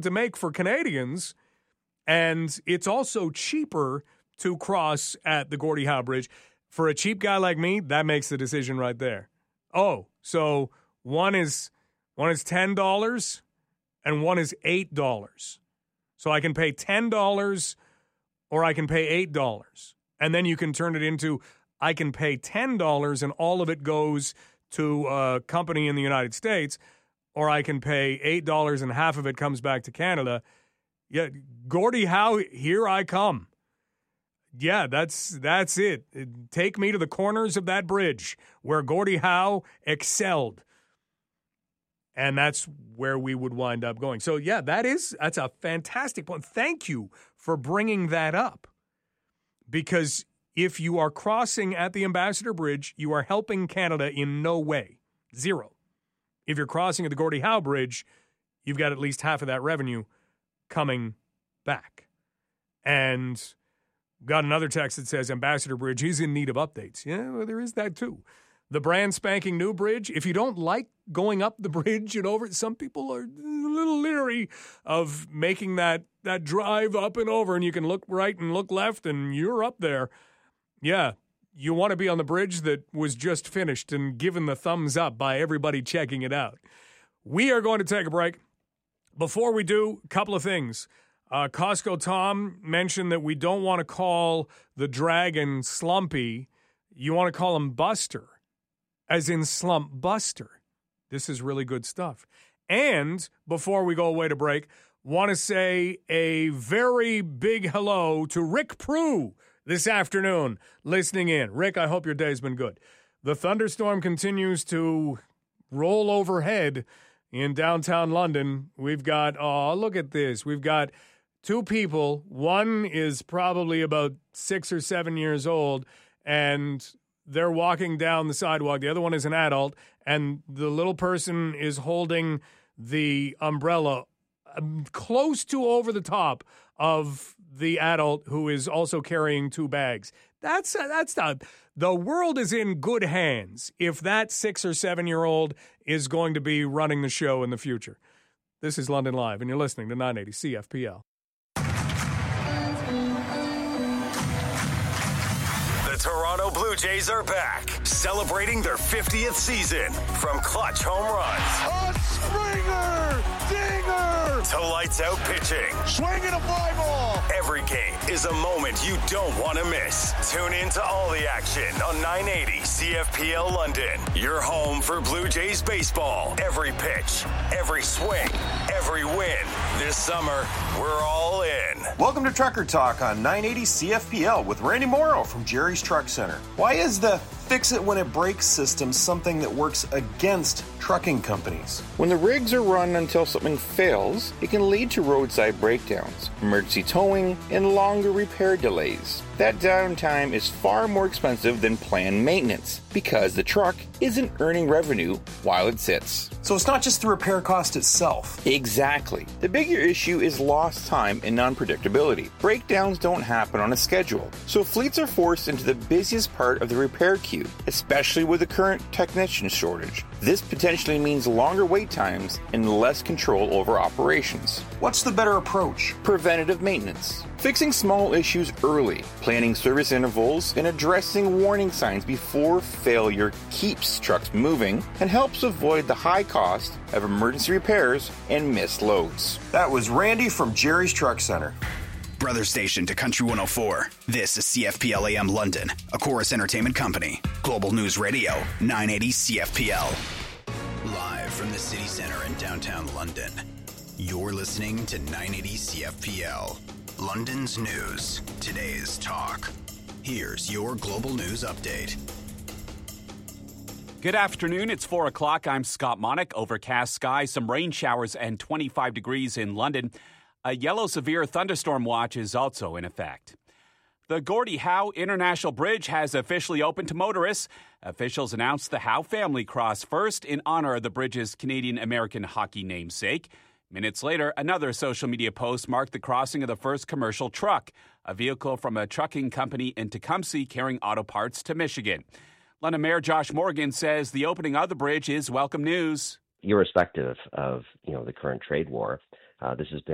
to make for Canadians, and it's also cheaper to cross at the Gordie Howe Bridge. For a cheap guy like me, that makes the decision right there. Oh, so one is $10 and one is $8. So I can pay $10 or I can pay $8. And then you can turn it into I can pay $10 and all of it goes to a company in the United States, or I can pay $8 and half of it comes back to Canada. Yeah, Gordie Howe, here I come. Yeah, that's it. Take me to the corners of that bridge where Gordie Howe excelled. And that's where we would wind up going. So, yeah, that's a fantastic point. Thank you for bringing that up. Because if you are crossing at the Ambassador Bridge, you are helping Canada in no way. Zero. If you're crossing at the Gordie Howe Bridge, you've got at least half of that revenue coming back. And got another text that says Ambassador Bridge is in need of updates. Yeah, well, there is that too. The brand spanking new bridge, if you don't like going up the bridge and over it, some people are a little leery of making that drive up and over, and you can look right and look left and you're up there. Yeah, you want to be on the bridge that was just finished and given the thumbs up by everybody checking it out. We are going to take a break. Before we do, a couple of things. Costco Tom mentioned that we don't want to call the dragon Slumpy. You want to call him Buster, as in Slump Buster. This is really good stuff. And before we go away to break, want to say a very big hello to Rick Prue this afternoon listening in. Rick, I hope your day's been good. The thunderstorm continues to roll overhead in downtown London. We've got, look at this. We've got two people. One is probably about 6 or 7 years old, and they're walking down the sidewalk. The other one is an adult, and the little person is holding the umbrella close to over the top of the adult who is also carrying two bags. That's not, the world is in good hands if that 6 or 7 year old is going to be running the show in the future. This is London Live, and you're listening to 980 CFPL. The Toronto Blue Jays are back, celebrating their 50th season. From clutch home runs, a Springer, dinger, to lights out pitching. Swinging a fly ball. Every game is a moment you don't want to miss. Tune in to all the action on 980 CFPL London. Your home for Blue Jays baseball. Every pitch, every swing, every win. This summer, we're all in. Welcome to Trucker Talk on 980 CFPL with Randy Morrow from Jerry's Truck Center. Why is the fix it when it breaks system something that works against trucking companies? When the rigs are run until something fails, it can lead to roadside breakdowns, emergency towing, and longer repair delays. That downtime is far more expensive than planned maintenance because the truck isn't earning revenue while it sits. So it's not just the repair cost itself. Exactly. The bigger issue is lost time and unpredictability. Breakdowns don't happen on a schedule, so fleets are forced into the busiest part of the repair queue, especially with the current technician shortage. This potentially means longer wait times and less control over operations. What's the better approach? Preventative maintenance. Fixing small issues early, planning service intervals, and addressing warning signs before failure keeps trucks moving and helps avoid the high cost of emergency repairs and missed loads. That was Randy from Jerry's Truck Center. Brother station to Country 104. This is CFPL AM London, a Chorus Entertainment company. Global News Radio, 980 CFPL. Live from the city center in downtown London. You're listening to 980 CFPL. London's news, today's talk. Here's your global news update. Good afternoon. It's 4 o'clock. I'm Scott Monick. Overcast skies, some rain showers, and 25 degrees in London. A yellow severe thunderstorm watch is also in effect. The Gordie Howe International Bridge has officially opened to motorists. Officials announced the Howe family crossed first in honor of the bridge's Canadian-American hockey namesake. Minutes later, another social media post marked the crossing of the first commercial truck, a vehicle from a trucking company in Tecumseh carrying auto parts to Michigan. London Mayor Josh Morgan says the opening of the bridge is welcome news. Irrespective of, the current trade war, this has been